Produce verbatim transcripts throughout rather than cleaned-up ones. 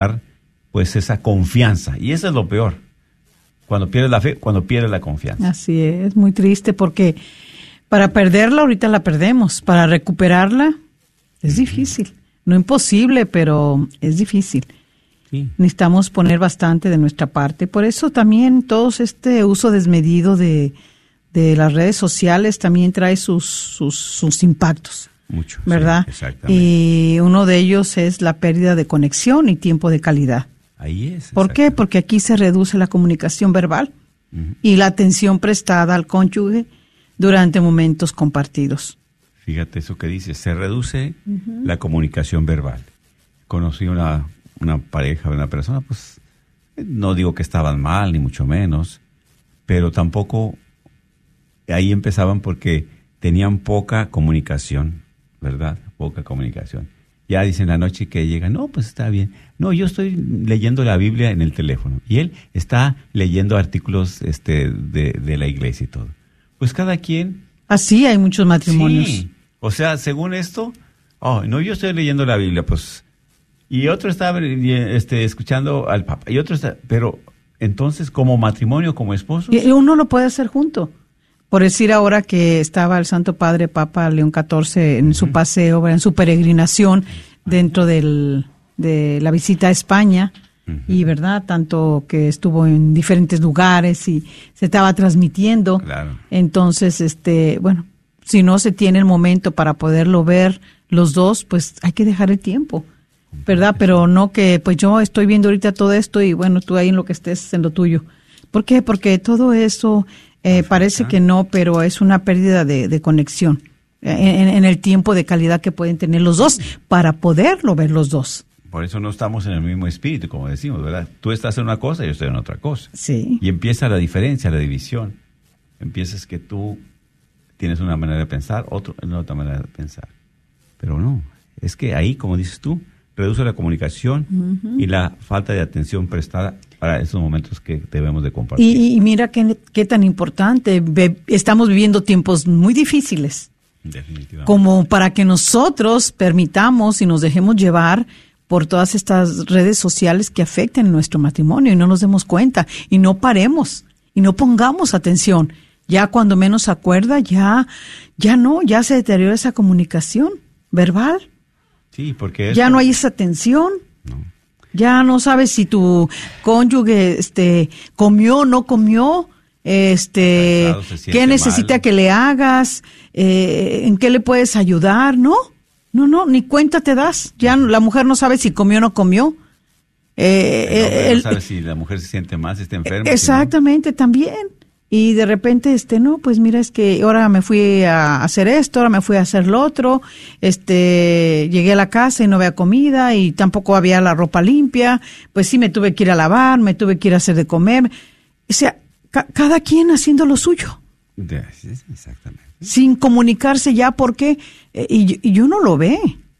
pues esa confianza. Y eso es lo peor. Cuando pierdes la fe, cuando pierdes la confianza. Así es, muy triste porque para perderla ahorita la perdemos. Para recuperarla es difícil. No imposible, pero es difícil. Sí. Necesitamos poner bastante de nuestra parte. Por eso también todo este uso desmedido de, de las redes sociales también trae sus, sus, sus impactos. Mucho, ¿verdad? Sí, exactamente. Y uno de ellos es la pérdida de conexión y tiempo de calidad. Ahí es. ¿Por qué? Porque aquí se reduce la comunicación verbal uh-huh. y la atención prestada al cónyuge durante momentos compartidos. Fíjate eso que dices, se reduce uh-huh. la comunicación verbal. Conocí una, una pareja, una persona, pues no digo que estaban mal, ni mucho menos, pero tampoco ahí empezaban porque tenían poca comunicación, ¿verdad? Poca comunicación. Ya dicen la noche que llegan, no, pues está bien. No, yo estoy leyendo la Biblia en el teléfono. Y él está leyendo artículos este, de, de la iglesia y todo. Pues cada quien... Así hay muchos matrimonios. Sí. O sea, según esto, oh, no, yo estoy leyendo la Biblia, pues... Y otro está este, escuchando al Papa. Y otro está... Pero entonces, como matrimonio, como esposos... Y uno lo puede hacer junto. Por decir ahora que estaba el Santo Padre Papa León catorce en uh-huh. su paseo, en su peregrinación dentro del, de la visita a España, uh-huh. y verdad, tanto que estuvo en diferentes lugares y se estaba transmitiendo. Claro. Entonces, este, bueno, si no se tiene el momento para poderlo ver los dos, pues hay que dejar el tiempo, ¿verdad? Pero no que, pues yo estoy viendo ahorita todo esto y bueno, tú ahí en lo que estés en lo tuyo. ¿Por qué? Porque todo eso... Eh, parece que no, pero es una pérdida de, de conexión en, en el tiempo de calidad que pueden tener los dos para poderlo ver los dos. Por eso no estamos en el mismo espíritu, como decimos, ¿verdad? Tú estás en una cosa y yo estoy en otra cosa. Sí. Y empieza la diferencia, la división. Empiezas que tú tienes una manera de pensar, otro en otra manera de pensar. Pero no, es que ahí, como dices tú, reduce la comunicación uh-huh. y la falta de atención prestada para esos momentos que debemos de compartir. Y, y mira qué, qué tan importante, Be- estamos viviendo tiempos muy difíciles. Definitivamente. Como para que nosotros permitamos y nos dejemos llevar por todas estas redes sociales que afecten nuestro matrimonio y no nos demos cuenta y no paremos y no pongamos atención. Ya cuando menos se acuerda, ya, ya no, ya se deteriora esa comunicación verbal. Sí, porque ya no hay esa atención. No. Ya no sabes si tu cónyuge este comió o no comió, este qué necesita mal. Que le hagas, eh, en qué le puedes ayudar, ¿no? No, no, ni cuenta te das. Ya la mujer no sabe si comió o no comió. Eh, el hombre el, no sabe si la mujer se siente mal, si está enferma. Exactamente, si no. También. Y de repente, este, no, pues mira, es que ahora me fui a hacer esto, ahora me fui a hacer lo otro, este, llegué a la casa y no había comida y tampoco había la ropa limpia, pues sí me tuve que ir a lavar, me tuve que ir a hacer de comer. O sea, ca- cada quien haciendo lo suyo. Exactamente. Sin comunicarse ya, porque, eh, y, y yo no lo ve.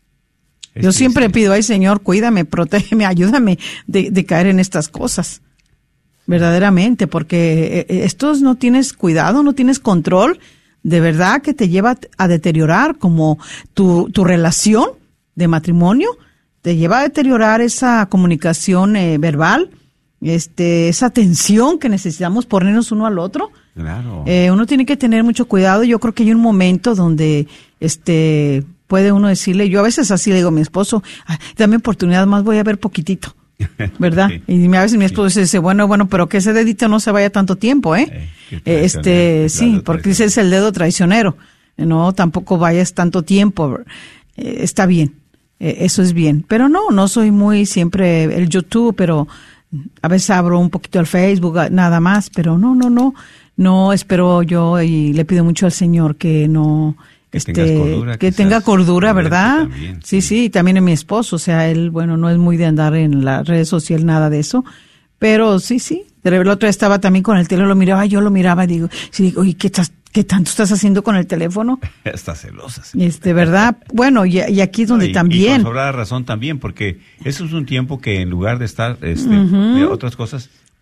Es yo siempre pido, ay Señor, cuídame, protégeme, ayúdame de, de caer en estas cosas. Verdaderamente, porque estos no tienes cuidado, no tienes control, de verdad que te lleva a deteriorar como tu, tu relación de matrimonio, te lleva a deteriorar esa comunicación eh, verbal, este, esa atención que necesitamos ponernos uno al otro. Claro. Eh, uno tiene que tener mucho cuidado. Yo creo que hay un momento donde, este, puede uno decirle, yo a veces así le digo a mi esposo, dame oportunidad más, voy a ver poquitito. ¿Verdad? Sí. Y a veces mi esposo dice, bueno, bueno, pero que ese dedito no se vaya tanto tiempo, ¿eh? eh este, sí, porque ese es el dedo traicionero. No, tampoco vayas tanto tiempo. Eh, está bien, eh, eso es bien. Pero no, no soy muy siempre el YouTube, pero a veces abro un poquito el Facebook, nada más, pero no, no, no, no espero yo y le pido mucho al Señor que no... Que, este, cordura, que tenga cordura, ¿verdad? También, sí, sí, sí, también en mi esposo, o sea, él, bueno, no es muy de andar en las redes sociales, nada de eso, pero sí, sí, el otro día estaba también con el teléfono, lo miraba, yo lo miraba y digo, sí, digo, oye, ¿qué, estás, ¿qué tanto estás haciendo con el teléfono? Está celosa. Sí. Este, ¿verdad? Bueno, y, y aquí es donde no, y, también. Y con sobrada razón también, porque eso es un tiempo que en lugar de estar, este, uh-huh. de otras cosas,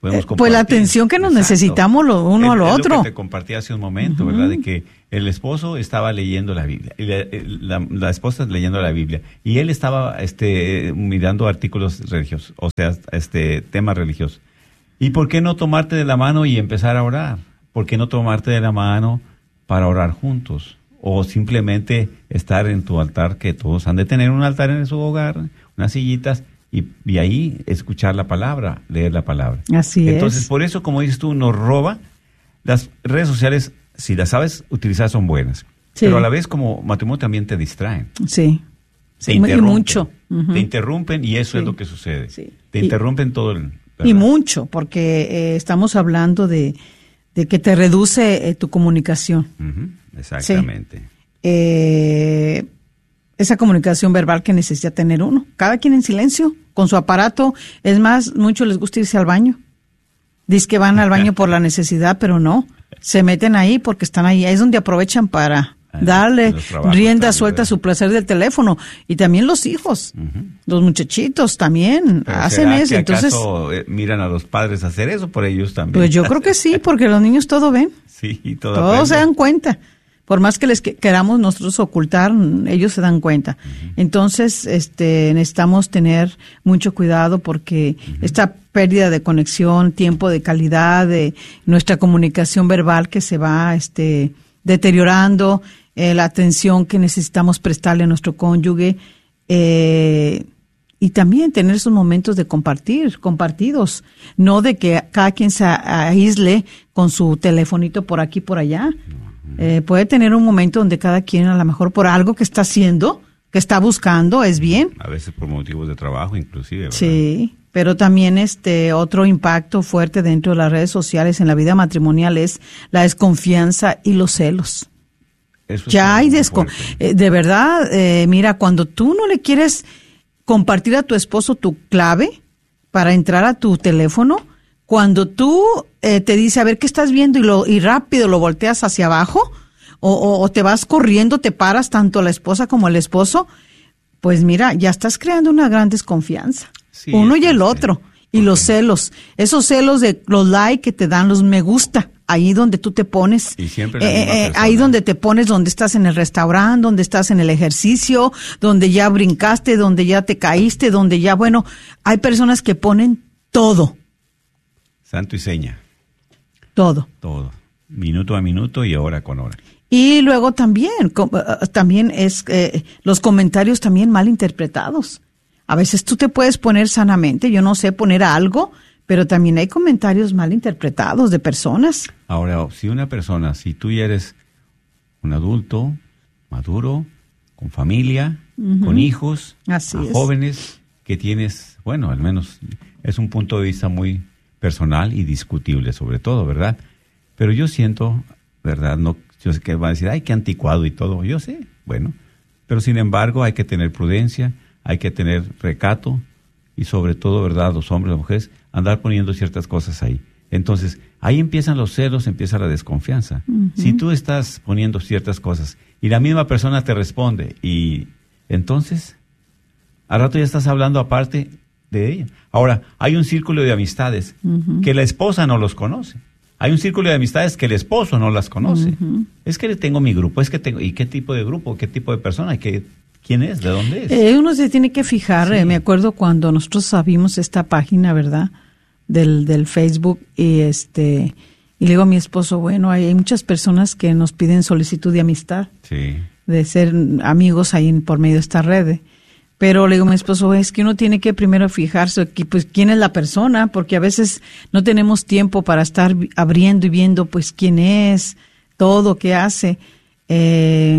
podemos compartir. Pues la atención que nos Exacto. necesitamos lo uno es, a lo es otro. Lo que te compartí hace un momento, uh-huh. ¿verdad? De que el esposo estaba leyendo la Biblia, y la, la, la esposa leyendo la Biblia, y él estaba este, mirando artículos religiosos, o sea, este temas religiosos. ¿Y por qué no tomarte de la mano y empezar a orar? ¿Por qué no tomarte de la mano para orar juntos? O simplemente estar en tu altar, que todos han de tener un altar en su hogar, unas sillitas, y, y ahí escuchar la palabra, leer la palabra. Así es. Entonces, por eso, como dices tú, nos roba. Las redes sociales, si las sabes utilizar, son buenas. Sí. Pero a la vez, como matrimonio, también te distraen. Sí. Te interrumpen. Y mucho. Uh-huh. Te interrumpen y eso sí. es lo que sucede. Sí. Te y, interrumpen todo el... ¿verdad? Y mucho, porque eh, estamos hablando de, de que te reduce eh, tu comunicación. Uh-huh. Exactamente. Sí. Eh, esa comunicación verbal que necesita tener uno. Cada quien en silencio, con su aparato. Es más, muchos les gusta irse al baño. Dicen que van al baño por la necesidad, pero no. Se meten ahí porque están ahí. Ahí es donde aprovechan para darle rienda suelta a su placer del teléfono. Y también los hijos, uh-huh. los muchachitos también pero hacen eso. Que Entonces miran a los padres hacer eso por ellos también. Pues yo creo que sí, porque los niños todo ven. Sí, y todo todos aprenden. Se dan cuenta. Por más que les que, queramos nosotros ocultar, ellos se dan cuenta. Uh-huh. Entonces, este, necesitamos tener mucho cuidado porque uh-huh. esta pérdida de conexión, tiempo de calidad, de nuestra comunicación verbal que se va, este, deteriorando, eh, la atención que necesitamos prestarle a nuestro cónyuge, eh, y también tener esos momentos de compartir, compartidos, no de que cada quien se aísle con su telefonito por aquí por allá. Eh, puede tener un momento donde cada quien, a lo mejor por algo que está haciendo, que está buscando, es bien. A veces por motivos de trabajo inclusive, ¿verdad? Sí, pero también este otro impacto fuerte dentro de las redes sociales en la vida matrimonial es la desconfianza y los celos. Eso ya hay desco eh, de verdad, eh, mira, cuando tú no le quieres compartir a tu esposo tu clave para entrar a tu teléfono, cuando tú eh, te dice, a ver, ¿qué estás viendo? Y lo y rápido lo volteas hacia abajo, o, o, o te vas corriendo, te paras, tanto la esposa como el esposo, pues mira, ya estás creando una gran desconfianza. Sí, Uno y el sí. otro. Y okay. los celos, esos celos de los likes que te dan, los me gusta, ahí donde tú te pones. Y siempre la eh, eh, ahí donde te pones, donde estás en el restaurante, donde estás en el ejercicio, donde ya brincaste, donde ya te caíste, donde ya, bueno, hay personas que ponen todo. Santo y seña. Todo. Todo. Minuto a minuto y hora con hora. Y luego también, com, uh, también es eh, los comentarios también mal interpretados. A veces tú te puedes poner sanamente, yo no sé, poner algo, pero también hay comentarios mal interpretados de personas. Ahora, si una persona, si tú ya eres un adulto, maduro, con familia, uh-huh. con hijos, Así a es. jóvenes, que tienes, bueno, al menos es un punto de vista muy personal y discutible sobre todo, ¿verdad? Pero yo siento, ¿verdad? No, yo sé que van a decir, ay, qué anticuado y todo, yo sé, bueno, pero sin embargo hay que tener prudencia, hay que tener recato y sobre todo, ¿verdad? Los hombres, las mujeres, andar poniendo ciertas cosas ahí. Entonces, ahí empiezan los celos, empieza la desconfianza. Uh-huh. Si tú estás poniendo ciertas cosas y la misma persona te responde y entonces, al rato ya estás hablando aparte de ella. Ahora, hay un círculo de amistades uh-huh. que la esposa no los conoce. Hay un círculo de amistades que el esposo no las conoce. Uh-huh. Es que tengo mi grupo, es que tengo, ¿y qué tipo de grupo? ¿Qué tipo de persona? ¿Qué, ¿Quién es? ¿De dónde es? Eh, uno se tiene que fijar, sí. eh, me acuerdo cuando nosotros abrimos esta página, ¿verdad? Del, del Facebook y este, y le digo a mi esposo, bueno, hay, hay muchas personas que nos piden solicitud de amistad. Sí. De ser amigos ahí por medio de esta red. Pero le digo a mi esposo, es que uno tiene que primero fijarse que, pues, quién es la persona, porque a veces no tenemos tiempo para estar abriendo y viendo, pues, quién es, todo, qué hace. Eh,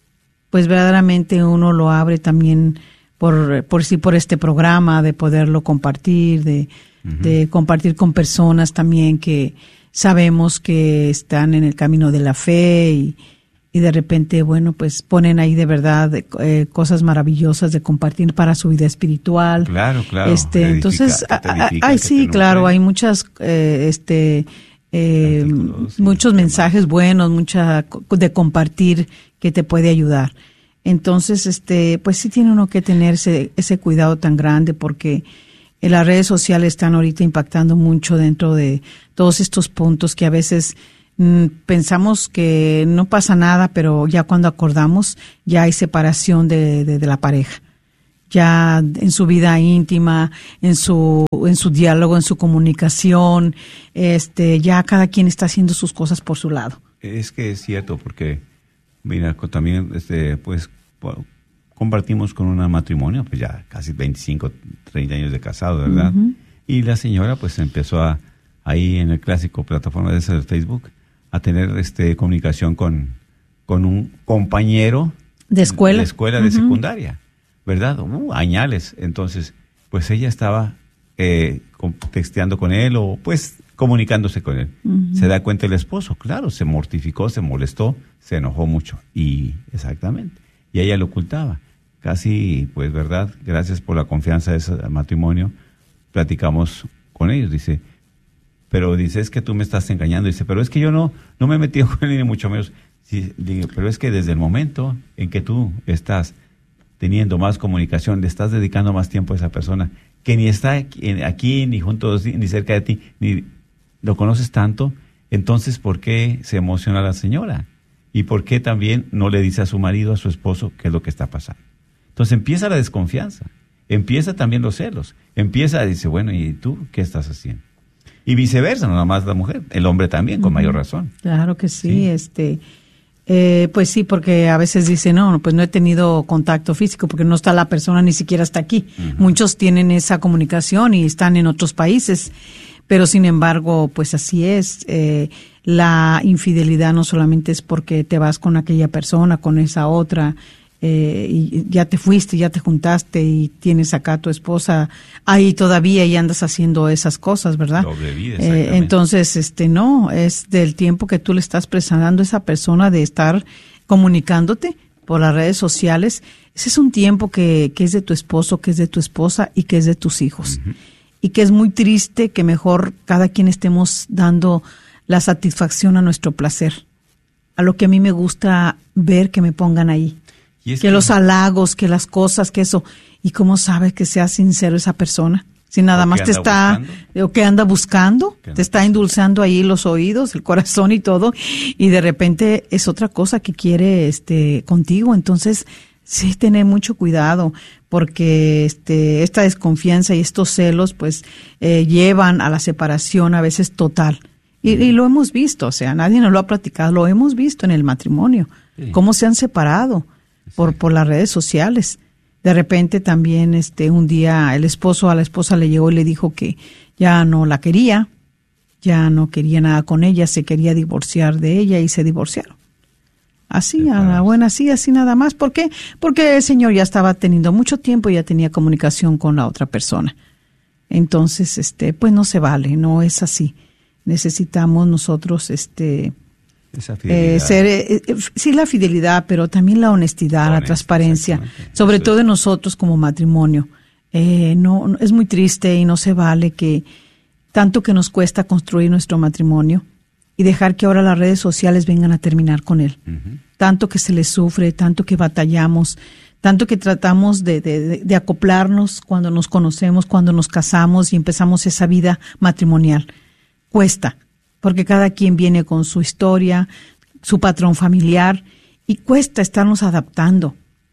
pues, verdaderamente uno lo abre también por, por sí, por este programa, de poderlo compartir, de, uh-huh. de compartir con personas también que sabemos que están en el camino de la fe y Y de repente, bueno, pues ponen ahí de verdad eh, cosas maravillosas de compartir para su vida espiritual. Claro, claro. Este, edifica, entonces, ay, sí, claro, hay muchas, eh, este, eh, Artículos, muchos sí, mensajes demás. buenos, mucha de compartir que te puede ayudar. Entonces, este, pues sí tiene uno que tener ese, ese cuidado tan grande porque Eh, las redes sociales están ahorita impactando mucho dentro de todos estos puntos que a veces mm, pensamos que no pasa nada, pero ya cuando acordamos ya hay separación de, de, de la pareja. Ya en su vida íntima, en su en su diálogo, en su comunicación, este, ya cada quien está haciendo sus cosas por su lado. Es que es cierto, porque mira, también este pues compartimos con un matrimonio, pues ya casi veinticinco, treinta años de casado, ¿verdad? Uh-huh. Y la señora pues empezó a ahí en el clásico plataforma de esa de Facebook a tener este comunicación con con un compañero de escuela, de escuela de uh-huh. secundaria. ¿Verdad? Uh, añales. Entonces, pues ella estaba eh, texteando con él o pues comunicándose con él. Uh-huh. Se da cuenta el esposo, claro, se mortificó, se molestó, se enojó mucho. Y exactamente. Y ella lo ocultaba. Casi, pues, ¿verdad? Gracias por la confianza de ese matrimonio, platicamos con ellos. Dice, pero dice, es que tú me estás engañando. Dice, pero es que yo no, no me he metido con él, ni mucho menos. Sí, digo, pero es que desde el momento en que tú estás teniendo más comunicación, le estás dedicando más tiempo a esa persona, que ni está aquí, aquí ni junto, ni cerca de ti, ni lo conoces tanto, entonces, ¿por qué se emociona la señora? ¿Y por qué también no le dice a su marido, a su esposo, qué es lo que está pasando? Entonces empieza la desconfianza, empieza también los celos, empieza a decir, bueno, ¿y tú qué estás haciendo? Y viceversa, no nada más la mujer, el hombre también, con uh-huh. mayor razón. Claro que sí, sí. este... Eh, pues sí, porque a veces dicen, no, pues no he tenido contacto físico porque no está la persona, ni siquiera está aquí. Uh-huh. Muchos tienen esa comunicación y están en otros países, pero sin embargo, pues así es. Eh, la infidelidad no solamente es porque te vas con aquella persona, con esa otra, eh, y ya te fuiste, ya te juntaste y tienes acá a tu esposa ahí todavía y andas haciendo esas cosas, ¿verdad? Doble vida, exactamente. Eh, entonces, este, no, es del tiempo que tú le estás prestando a esa persona de estar comunicándote por las redes sociales. Ese es un tiempo que, que es de tu esposo, que es de tu esposa y que es de tus hijos. Uh-huh. Y que es muy triste que mejor cada quien estemos dando la satisfacción a nuestro placer, a lo que a mí me gusta ver que me pongan ahí. Que, que los halagos, que las cosas, que eso. ¿Y cómo sabes que sea sincero esa persona? Si nada más te está, buscando. o que anda buscando, anda te está endulzando ahí los oídos, el corazón y todo, y de repente es otra cosa que quiere este contigo. Entonces, sí, tener mucho cuidado, porque este esta desconfianza y estos celos, pues, eh, llevan a la separación a veces total. Y, y lo hemos visto, o sea, nadie nos lo ha platicado, lo hemos visto en el matrimonio, sí. Cómo se han separado. Por, por las redes sociales. De repente también este un día el esposo a la esposa le llegó y le dijo que ya no la quería, ya no quería nada con ella, se quería divorciar de ella y se divorciaron. Así, a la buena, así, así nada más. ¿Por qué? Porque el señor ya estaba teniendo mucho tiempo y ya tenía comunicación con la otra persona. Entonces, este, pues no se vale, no es así. Necesitamos nosotros, este... Esa fidelidad. Eh, ser, eh, sí, la fidelidad, pero también la honestidad, Honesta, la transparencia, sobre Eso todo es. de nosotros como matrimonio. Eh, no, es muy triste y no se vale que tanto que nos cuesta construir nuestro matrimonio y dejar que ahora las redes sociales vengan a terminar con él. Uh-huh. Tanto que se le sufre, tanto que batallamos, tanto que tratamos de, de, de acoplarnos cuando nos conocemos, cuando nos casamos y empezamos esa vida matrimonial. Cuesta. Porque cada quien viene con su historia, su patrón familiar, y cuesta estarnos adaptando.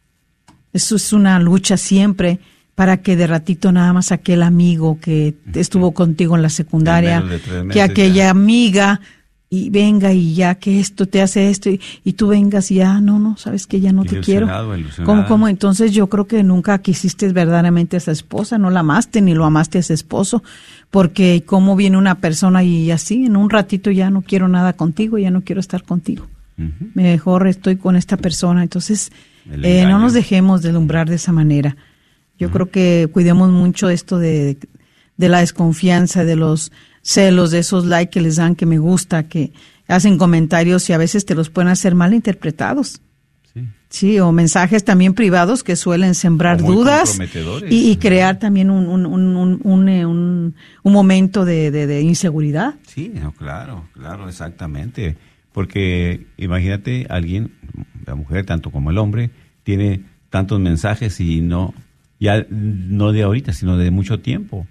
Eso es una lucha siempre para que de ratito nada más aquel amigo que estuvo contigo en la secundaria, que aquella ya. amiga, y venga y ya que esto te hace esto, y, y tú vengas y ya, no, no, sabes que ya no te quiero. ¿Cómo, cómo? Entonces yo creo que nunca quisiste verdaderamente a esa esposa, no la amaste ni lo amaste a ese esposo, porque cómo viene una persona y así, en un ratito ya no quiero nada contigo, ya no quiero estar contigo. Uh-huh. Mejor estoy con esta persona. Entonces, eh, no nos dejemos deslumbrar de esa manera. Yo uh-huh. creo que cuidemos mucho esto de, de la desconfianza, de los celos, de esos likes que les dan, que me gusta, que hacen comentarios y a veces te los pueden hacer mal interpretados. Sí, sí, o mensajes también privados que suelen sembrar dudas y, y crear también un, un, un, un, un, un, un momento de, de, de inseguridad. Sí, no, claro, claro, exactamente. Porque imagínate, alguien, la mujer tanto como el hombre, tiene tantos mensajes y no, ya no de ahorita, sino de mucho tiempo.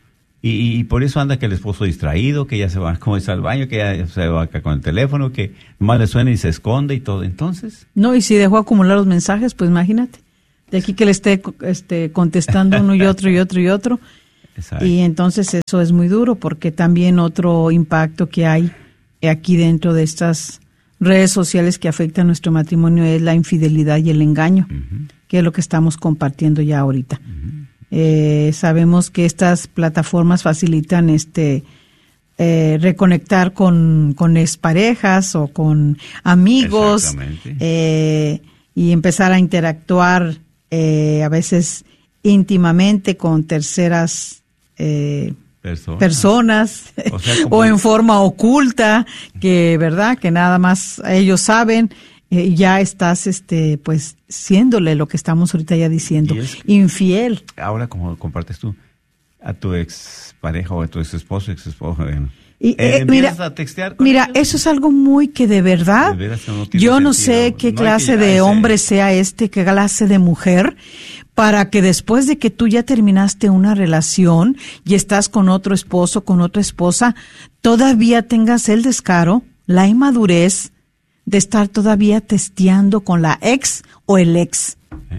Y, y por eso anda que el esposo distraído, que ya se va como dice, al baño, que ya se va acá con el teléfono, que nomás le suena y se esconde y todo. Entonces... No, y si dejó acumular los mensajes, pues imagínate. De aquí que le esté este, contestando uno y otro y otro y otro. Exacto. Y entonces eso es muy duro, porque también otro impacto que hay aquí dentro de estas redes sociales que afectan nuestro matrimonio es la infidelidad y el engaño, uh-huh. que es lo que estamos compartiendo ya ahorita. Uh-huh. Eh, sabemos que estas plataformas facilitan este eh, reconectar con, con exparejas o con amigos eh, y empezar a interactuar eh, a veces íntimamente con terceras eh, personas, personas o, sea, como... o en forma oculta, que verdad que nada más ellos saben. Eh, ya estás, este, pues, siéndole lo que estamos ahorita ya diciendo, es, infiel. Ahora, como compartes tú a tu ex pareja o a tu ex esposo, ex esposo, bueno, y, eh, eh, mira, a textear con mira, ellos? Eso es algo muy que de verdad, de no yo no sentido. sé qué no clase de hombre ese. sea este, qué clase de mujer, para que después de que tú ya terminaste una relación y estás con otro esposo, con otra esposa, todavía tengas el descaro, la inmadurez de estar todavía testeando con la ex o el ex. ¿Eh?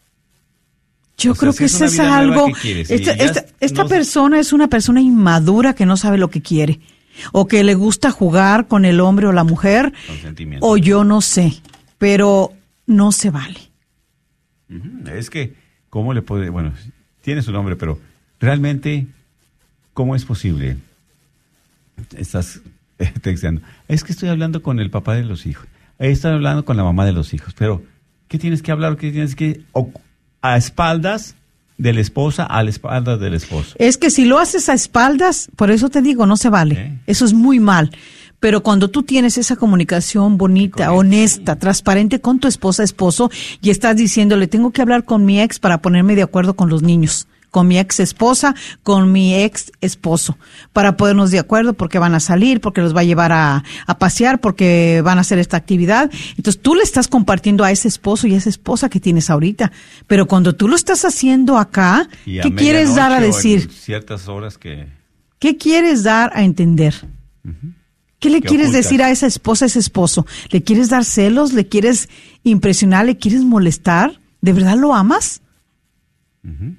Yo o creo sea, que si eso es, es algo... Esta, esta, esta no persona sé. es una persona inmadura que no sabe lo que quiere. O que le gusta jugar con el hombre o la mujer. O yo no sé. Pero no se vale. Uh-huh. Es que, ¿cómo le puede...? Bueno, tiene su nombre, pero realmente, ¿cómo es posible? Estás... texteando. Es que estoy hablando con el papá de los hijos. Estoy hablando con la mamá de los hijos. Pero, ¿qué tienes que hablar? ¿Qué tienes que...? O, a espaldas de la esposa, a la espalda del esposo. Es que si lo haces a espaldas, por eso te digo, no se vale. ¿Eh? Eso es muy mal. Pero cuando tú tienes esa comunicación bonita, honesta, sí. transparente con tu esposa, esposo, y estás diciéndole, tengo que hablar con mi ex para ponerme de acuerdo con los niños, con mi ex esposa, con mi ex esposo, para ponernos de acuerdo porque van a salir, porque los va a llevar a, a pasear, porque van a hacer esta actividad. Entonces tú le estás compartiendo a ese esposo y a esa esposa que tienes ahorita. Pero cuando tú lo estás haciendo acá, ¿qué quieres dar a decir? Ciertas horas que... ¿Qué quieres dar a entender? Uh-huh. ¿Qué le ¿Qué quieres ocultas? decir a esa esposa, a ese esposo? ¿Le quieres dar celos? ¿Le quieres impresionar? ¿Le quieres molestar? ¿De verdad lo amas? Uh-huh.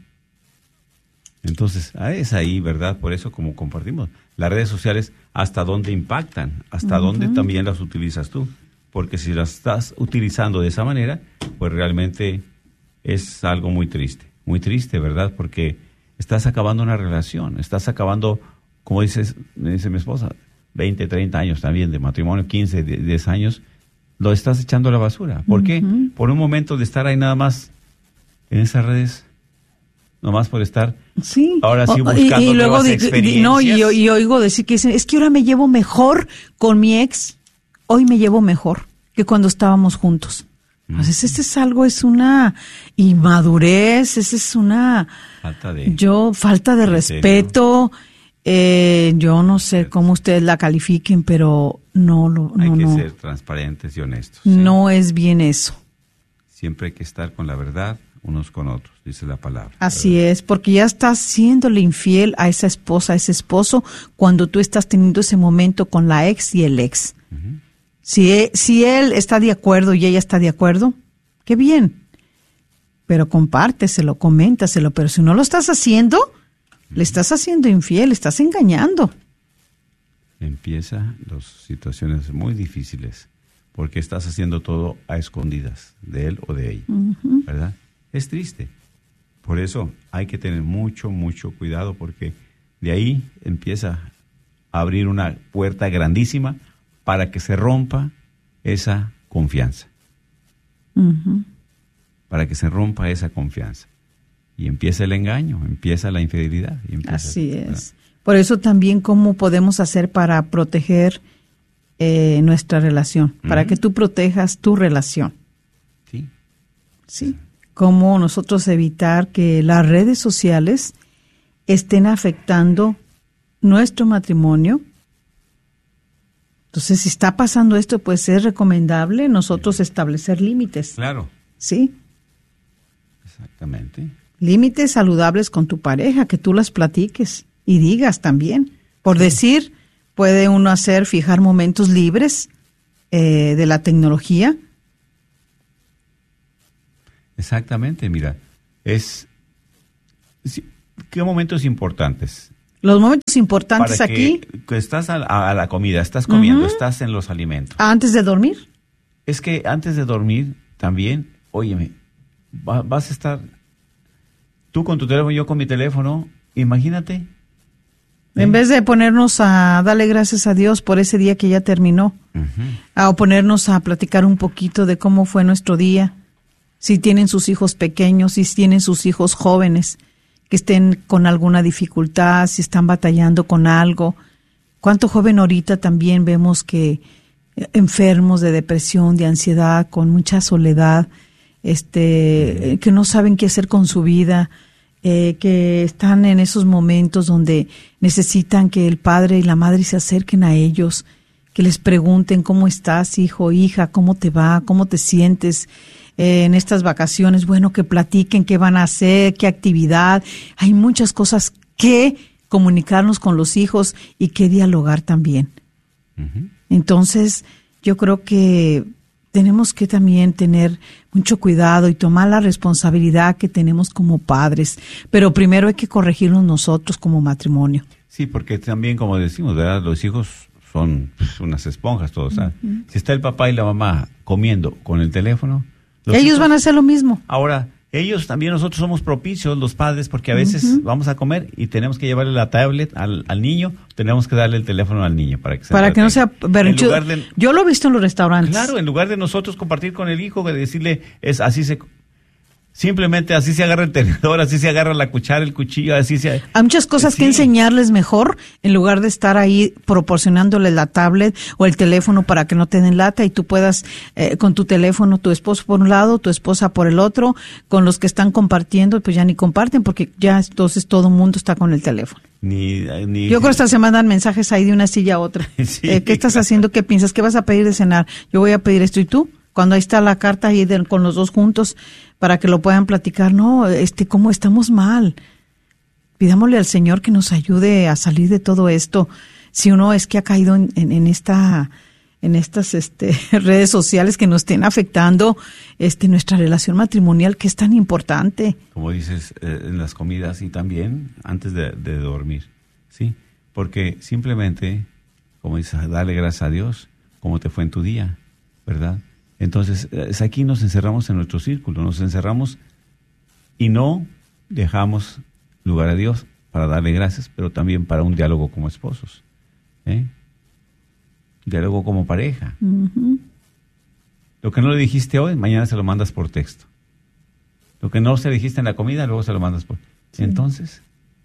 Entonces, es ahí, ¿verdad? Por eso, como compartimos, las redes sociales, ¿hasta dónde impactan? ¿Hasta uh-huh. dónde también las utilizas tú? Porque si las estás utilizando de esa manera, pues realmente es algo muy triste. Muy triste, ¿verdad? Porque estás acabando una relación, estás acabando, como dices, me dice mi esposa, veinte, treinta años también de matrimonio, quince, diez años, lo estás echando a la basura. ¿Por uh-huh. qué? Por un momento de estar ahí nada más en esas redes, nomás por estar sí. ahora sí buscando y, y luego nuevas de, experiencias. No, y, y oigo decir que dicen, es que ahora me llevo mejor con mi ex, hoy me llevo mejor que cuando estábamos juntos. Mm. Entonces, este es algo, es una inmadurez, esa es una falta de, yo, falta de, de respeto. Eh, yo no sé cómo ustedes la califiquen, pero no lo no, Hay que no. ser transparentes y honestos. ¿sí? No es bien eso. Siempre hay que estar con la verdad unos con otros, dice la palabra. Así ¿verdad? es, porque ya estás siéndole infiel a esa esposa, a ese esposo, cuando tú estás teniendo ese momento con la ex y el ex. Uh-huh. Si, si él está de acuerdo y ella está de acuerdo, qué bien. Pero compárteselo, coméntaselo, pero si no lo estás haciendo, uh-huh. le estás haciendo infiel, le estás engañando. Empieza las situaciones muy difíciles, porque estás haciendo todo a escondidas de él o de ella, uh-huh. ¿verdad? Es triste. Por eso hay que tener mucho, mucho cuidado, porque de ahí empieza a abrir una puerta grandísima para que se rompa esa confianza. Uh-huh. Para que se rompa esa confianza. Y empieza el engaño, empieza la infidelidad. Y empieza, Así es. ¿verdad? Por eso también, ¿cómo podemos hacer para proteger eh, nuestra relación? Para uh-huh. que tú protejas tu relación. Sí. Sí. Cómo nosotros evitar que las redes sociales estén afectando nuestro matrimonio. Entonces, si está pasando esto, pues es recomendable nosotros establecer límites. Claro. Sí. Exactamente. Límites saludables con tu pareja, que tú las platiques. y digas también. Por decir, puede uno hacer, fijar momentos libres eh, de la tecnología. Exactamente, mira, es ¿qué momentos importantes? Los momentos importantes Para que, aquí. Que estás a, a la comida, estás comiendo, Uh-huh. estás en los alimentos. Antes de dormir. Es que antes de dormir también, óyeme, va, vas a estar tú con tu teléfono, yo con mi teléfono, imagínate. En ¿eh? vez de ponernos a darle gracias a Dios por ese día que ya terminó, Uh-huh. a ponernos a platicar un poquito de cómo fue nuestro día, si tienen sus hijos pequeños, si tienen sus hijos jóvenes, que estén con alguna dificultad, si están batallando con algo. ¿Cuánto joven ahorita también vemos que enfermos de depresión, de ansiedad, con mucha soledad, este, uh-huh. que no saben qué hacer con su vida, eh, que están en esos momentos donde necesitan que el padre y la madre se acerquen a ellos, que les pregunten cómo estás, hijo, hija, cómo te va, cómo te sientes eh, en estas vacaciones, bueno, que platiquen qué van a hacer, qué actividad. Hay muchas cosas que comunicarnos con los hijos y que dialogar también. Uh-huh. Entonces, yo creo que tenemos que también tener mucho cuidado y tomar la responsabilidad que tenemos como padres, pero primero hay que corregirnos nosotros como matrimonio. Sí, porque también, como decimos, ¿verdad? Los hijos son pues, unas esponjas todos. ¿sabes? Uh-huh. Si está el papá y la mamá comiendo con el teléfono, ellos hijos, van a hacer lo mismo. Ahora, ellos también, nosotros somos propicios, los padres, porque a veces uh-huh. vamos a comer y tenemos que llevarle la tablet al, al niño, tenemos que darle el teléfono al niño para que se para que no sea berrinchudo. De, yo lo he visto en los restaurantes. Claro, en lugar de nosotros compartir con el hijo, de decirle, es así se... Simplemente así se agarra el tenedor, así se agarra la cuchara, el cuchillo, así se... Hay muchas cosas sí. que enseñarles mejor, en lugar de estar ahí proporcionándoles la tablet o el teléfono para que no te den lata y tú puedas, eh, con tu teléfono, tu esposo por un lado, tu esposa por el otro, con los que están compartiendo, pues ya ni comparten porque ya entonces todo el mundo está con el teléfono. Ni, ni... Yo creo que hasta se mandan mensajes ahí de una silla a otra. Sí, eh, ¿Qué estás claro. haciendo? ¿Qué piensas? ¿Qué vas a pedir de cenar? Yo voy a pedir esto y tú. Cuando ahí está la carta ahí de, con los dos juntos para que lo puedan platicar, no, este, cómo estamos mal. Pidámosle al Señor que nos ayude a salir de todo esto. Si uno es que ha caído en, en, en esta, en estas, este, redes sociales que nos estén afectando, este, nuestra relación matrimonial que es tan importante. Como dices, eh, en las comidas y también antes de, de dormir, sí, porque simplemente, como dices, dale gracias a Dios, cómo te fue en tu día, ¿verdad? Entonces, es aquí nos encerramos en nuestro círculo, nos encerramos y no dejamos lugar a Dios para darle gracias, pero también para un diálogo como esposos, ¿eh? Diálogo como pareja. Uh-huh. Lo que no le dijiste hoy, mañana se lo mandas por texto. Lo que no se dijiste en la comida, luego se lo mandas por... Sí. Entonces,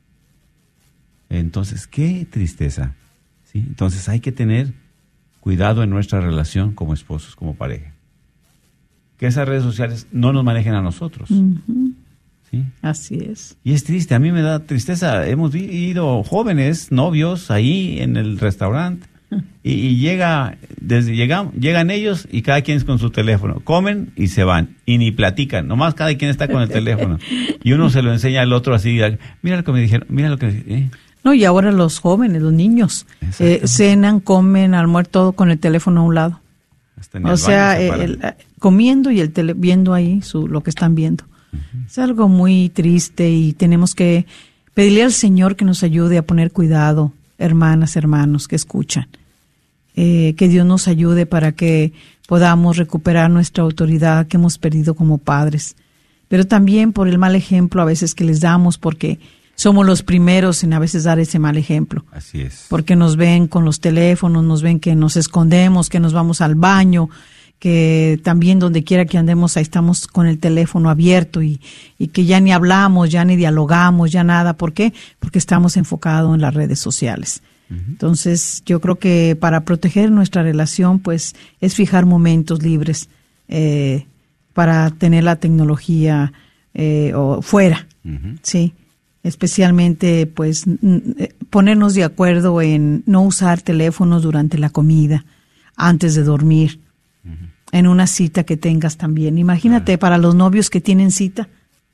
entonces, qué tristeza, ¿sí? Entonces hay que tener cuidado en nuestra relación como esposos, como pareja. Que esas redes sociales no nos manejen a nosotros. Uh-huh. ¿Sí? Así es. Y es triste, a mí me da tristeza. Hemos ido jóvenes, novios, ahí en el restaurante, uh-huh. y, y llega, desde llegan, llegan ellos y cada quien es con su teléfono. Comen y se van, y ni platican, nomás cada quien está con el teléfono. Y uno se lo enseña al otro así, mira lo que me dijeron, mira lo que... ¿eh? No, y ahora los jóvenes, los niños, eh, cenan, comen, almuerzan, todo con el teléfono a un lado. O sea, el, el, comiendo y el tele, viendo ahí su, lo que están viendo. Uh-huh. Es algo muy triste y tenemos que pedirle al Señor que nos ayude a poner cuidado, hermanas, hermanos que escuchan. Eh, que Dios nos ayude para que podamos recuperar nuestra autoridad que hemos perdido como padres. Pero también por el mal ejemplo a veces que les damos, porque somos los primeros en a veces dar ese mal ejemplo. Así es. Porque nos ven con los teléfonos, nos ven que nos escondemos, que nos vamos al baño, que también donde quiera que andemos ahí estamos con el teléfono abierto y, y que ya ni hablamos, ya ni dialogamos, ya nada. ¿Por qué? Porque estamos enfocados en las redes sociales. Uh-huh. Entonces, yo creo que para proteger nuestra relación, pues, es fijar momentos libres eh, para tener la tecnología eh, o fuera, uh-huh. ¿sí? Especialmente, pues, n- ponernos de acuerdo en no usar teléfonos durante la comida, antes de dormir, uh-huh. en una cita que tengas también. Imagínate, uh-huh. para los novios que tienen cita,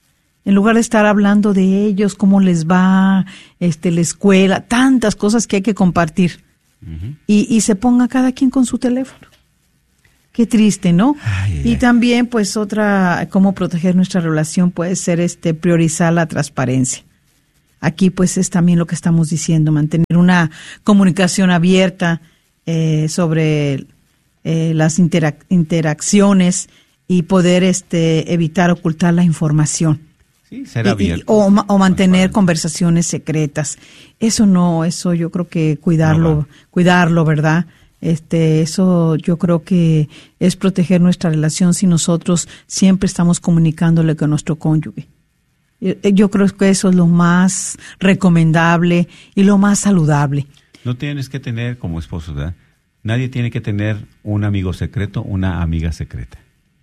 En lugar de estar hablando de ellos, cómo les va, este, la escuela, tantas cosas que hay que compartir. Uh-huh. Y, y se ponga cada quien con su teléfono. Qué triste, ¿no? Ay, y ay. También, pues, otra, cómo proteger nuestra relación puede ser este priorizar la transparencia. Aquí, pues, es también lo que estamos diciendo, mantener una comunicación abierta eh, sobre eh, las interac- interacciones y poder este evitar ocultar la información. Sí, ser abierto. Y, y, o, o mantener conversaciones secretas. Eso no, eso yo creo que cuidarlo, no, cuidarlo, ¿verdad? Este, eso yo creo que es proteger nuestra relación si nosotros siempre estamos comunicándole con nuestro cónyuge. Yo creo que eso es lo más recomendable y lo más saludable. No tienes que tener como esposo, ¿verdad? Nadie tiene que tener un amigo secreto, una amiga secreta.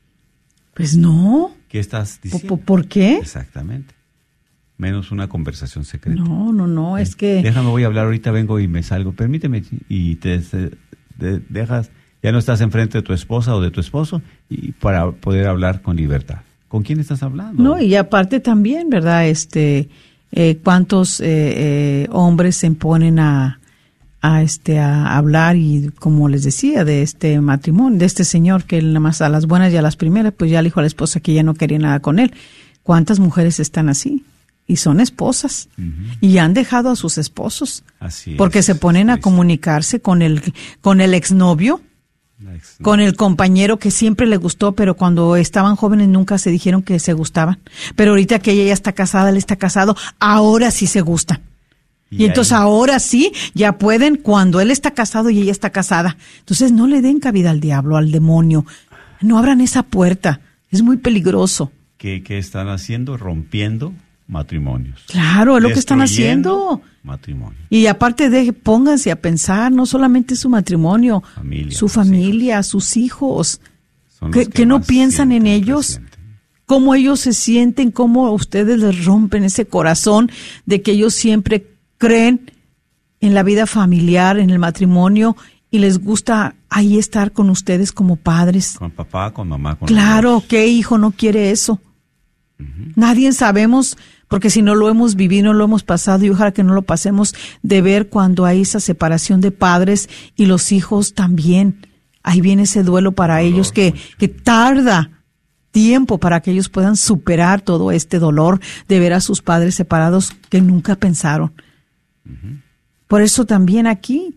Pues no. ¿Qué estás diciendo? ¿Por qué? Exactamente. Menos una conversación secreta. No, no, no, es que... Déjame, voy a hablar ahorita, vengo y me salgo. Permíteme, y te, te, te dejas, ya no estás enfrente de tu esposa o de tu esposo, y para poder hablar con libertad. ¿Con quién estás hablando? No, y aparte también, ¿verdad? Este, eh, ¿cuántos eh, eh, hombres se ponen a, a este a hablar y, como les decía, de este matrimonio, de este señor que nada más a las buenas y a las primeras, pues ya le dijo a la esposa que ya no quería nada con él? ¿Cuántas mujeres están así? Y son esposas. Uh-huh. Y han dejado a sus esposos. Así porque es, se ponen a comunicarse con el, con el exnovio. Con el compañero que siempre le gustó, pero cuando estaban jóvenes nunca se dijeron que se gustaban. Pero ahorita que ella ya está casada, él está casado, ahora sí se gustan. Y, y entonces ahora sí, ya pueden cuando él está casado y ella está casada. Entonces no le den cabida al diablo, al demonio. No abran esa puerta. Es muy peligroso. ¿Qué, qué están haciendo? Rompiendo matrimonios. Claro, es lo que están haciendo. Matrimonio. Y aparte de, pónganse a pensar, no solamente su matrimonio, familia, su familia, hijos. sus hijos, que, que, que no piensan en ellos, cómo ellos se sienten, cómo ustedes les rompen ese corazón de que ellos siempre creen en la vida familiar, en el matrimonio, y les gusta ahí estar con ustedes como padres. Con papá, con mamá, con Claro, ¿qué hijo no quiere eso? Uh-huh. Nadie sabemos, porque si no lo hemos vivido, no lo hemos pasado, y ojalá que no lo pasemos, de ver cuando hay esa separación de padres y los hijos también. Ahí viene ese duelo para dolor, ellos que, que tarda tiempo para que ellos puedan superar todo este dolor de ver a sus padres separados que nunca pensaron. Uh-huh. Por eso también aquí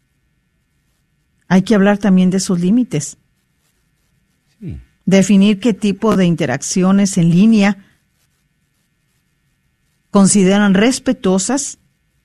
hay que hablar también de esos límites. Sí. Definir qué tipo de interacciones en línea consideran respetuosas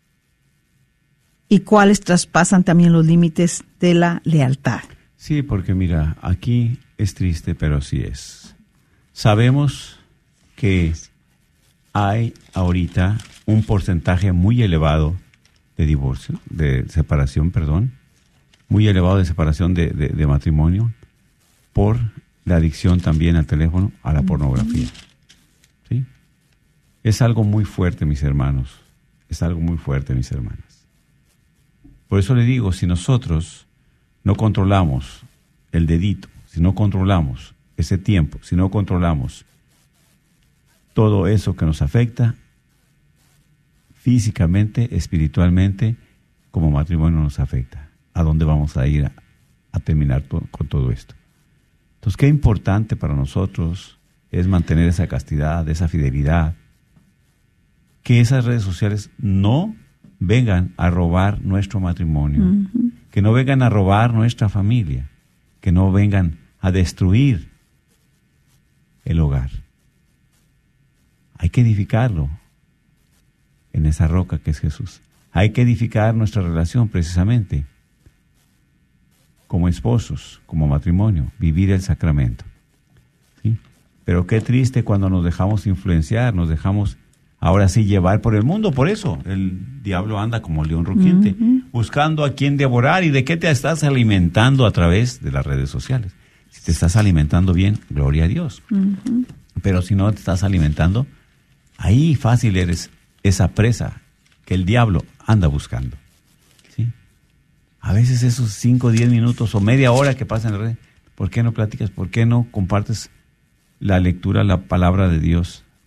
y cuáles traspasan también los límites de la lealtad. Sí, porque mira, aquí es triste, pero sí es. Sabemos que hay ahorita un porcentaje muy elevado de divorcio, de separación, perdón, muy elevado de separación de, de, de matrimonio por la adicción también al teléfono, a la pornografía. ¿Sí? Es algo muy fuerte, mis hermanos. Es algo muy fuerte, mis hermanas. Por eso le digo, si nosotros no controlamos el dedito, si no controlamos ese tiempo, si no controlamos todo eso que nos afecta físicamente, espiritualmente, como matrimonio nos afecta, ¿a dónde vamos a ir a, a terminar to- con todo esto? Entonces, qué importante para nosotros es mantener esa castidad, esa fidelidad, que esas redes sociales no vengan a robar nuestro matrimonio, uh-huh. que no vengan a robar nuestra familia, que no vengan a destruir el hogar. Hay que edificarlo en esa roca que es Jesús. Hay que edificar nuestra relación precisamente como esposos, como matrimonio, vivir el sacramento. ¿Sí? Pero qué triste cuando nos dejamos influenciar, nos dejamos ahora sí llevar por el mundo. Por eso el diablo anda como león rugiente, uh-huh. buscando a quién devorar. ¿Y de qué te estás alimentando a través de las redes sociales? Si te estás alimentando bien, gloria a Dios. Uh-huh. Pero si no te estás alimentando, ahí fácil eres esa presa que el diablo anda buscando. ¿Sí? A veces esos cinco, diez minutos o media hora que pasan en la red, ¿por qué no platicas? ¿Por qué no compartes la lectura, la palabra de Dios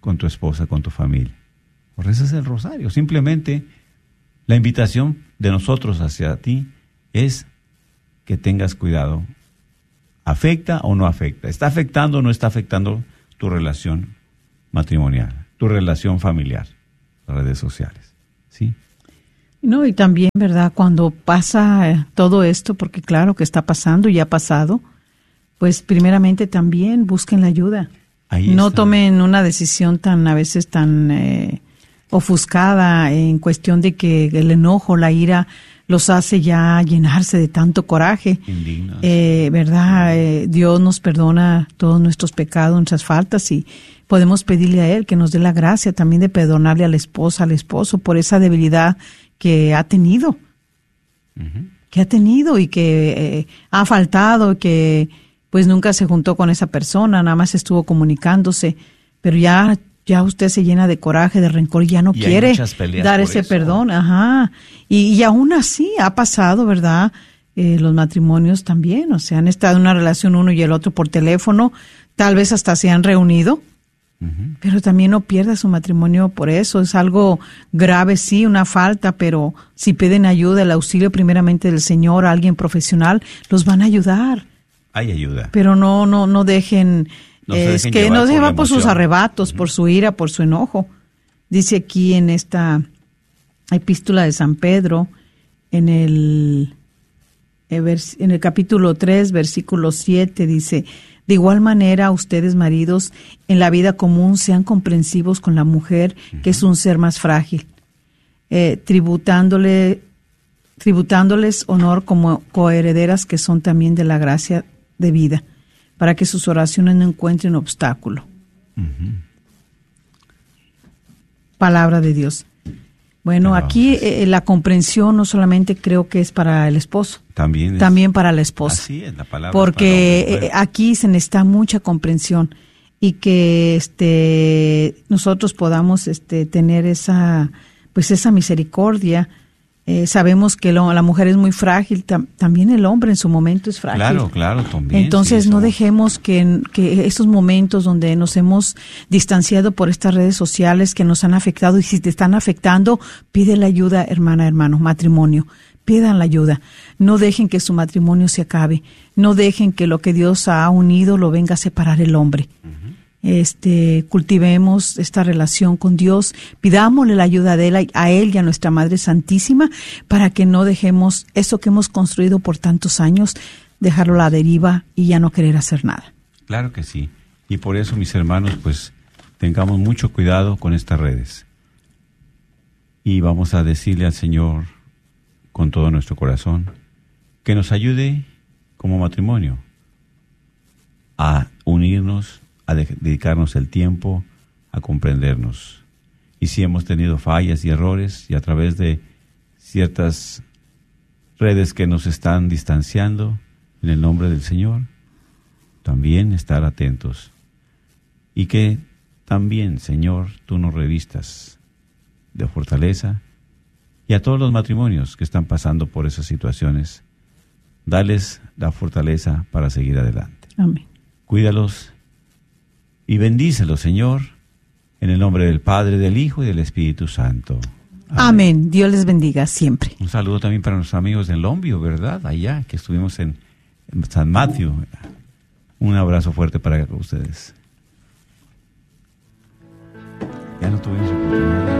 con tu esposa, con tu familia. O rezas el rosario. Simplemente la invitación de nosotros hacia ti es que tengas cuidado. ¿Afecta o no afecta? ¿Está afectando o no está afectando tu relación matrimonial, tu relación familiar, las redes sociales? ¿Sí? No, y también, ¿verdad? Cuando pasa eh, todo esto, porque claro que está pasando y ha pasado, pues primeramente también busquen la ayuda. Ahí no está. Tomen una decisión tan, a veces tan eh, ofuscada en cuestión de que el enojo, la ira los hace ya llenarse de tanto coraje. Indignos. Eh, ¿Verdad? Eh, Dios nos perdona todos nuestros pecados, nuestras faltas, y podemos pedirle a Él que nos dé la gracia también de perdonarle a la esposa, al esposo, por esa debilidad que ha tenido, uh-huh. que ha tenido y que eh, ha faltado, que pues nunca se juntó con esa persona, nada más estuvo comunicándose, pero ya ya usted se llena de coraje, de rencor y ya no y quiere dar ese eso. perdón. Ajá. Y, y aún así ha pasado, ¿verdad? Eh, los matrimonios también, o sea, han estado en una relación uno y el otro por teléfono, tal vez hasta se han reunido, uh-huh. pero también no pierda su matrimonio por eso. Es algo grave, sí, una falta, pero si piden ayuda, el auxilio primeramente del Señor, a alguien profesional, los van a ayudar. Hay ayuda. Pero no, no, no dejen... No es que no se va por sus arrebatos, uh-huh. por su ira, por su enojo. Dice aquí en esta epístola de San Pedro, en el, en el capítulo tres, versículo siete, dice: de igual manera, ustedes, maridos, en la vida común sean comprensivos con la mujer, uh-huh. que es un ser más frágil, eh, tributándole, tributándoles honor como coherederas que son también de la gracia de vida, para que sus oraciones no encuentren obstáculo. Uh-huh. Palabra de Dios. Bueno, Pero, aquí eh, la comprensión no solamente creo que es para el esposo, también, es, también para la esposa. Así es, la palabra. Porque es para eh, aquí se necesita mucha comprensión y que este nosotros podamos este tener esa pues esa misericordia. Eh, sabemos que lo, la mujer es muy frágil, tam, también el hombre en su momento es frágil. Claro, claro, también. Entonces sí, no dejemos que, que estos momentos donde nos hemos distanciado por estas redes sociales que nos han afectado, y si te están afectando, pide la ayuda, hermana, hermano, matrimonio. Pidan la ayuda. No dejen que su matrimonio se acabe. No dejen que lo que Dios ha unido lo venga a separar el hombre. Uh-huh. Este, cultivemos esta relación con Dios, pidámosle la ayuda de Él, a Él y a nuestra Madre Santísima, para que no dejemos eso que hemos construido por tantos años, dejarlo a la deriva y ya no querer hacer nada. Claro que sí, y por eso, mis hermanos, pues tengamos mucho cuidado con estas redes y vamos a decirle al Señor con todo nuestro corazón que nos ayude como matrimonio a unirnos, a dedicarnos el tiempo a comprendernos. Y si hemos tenido fallas y errores y a través de ciertas redes que nos están distanciando, en el nombre del Señor, también estar atentos. Y que también, Señor, tú nos revistas de fortaleza, y a todos los matrimonios que están pasando por esas situaciones, dales la fortaleza para seguir adelante. Amén. Cuídalos y bendícelos, Señor, en el nombre del Padre, del Hijo y del Espíritu Santo. Amén. Amén. Dios les bendiga siempre. Un saludo también para nuestros amigos de Lombio, ¿verdad? Allá, que estuvimos en, en San Mateo. Un abrazo fuerte para ustedes. Ya no tuvimos oportunidad.